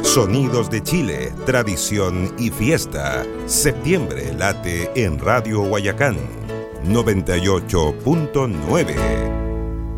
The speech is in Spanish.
Sonidos de Chile, tradición y fiesta. Septiembre late en Radio Guayacán 98.9.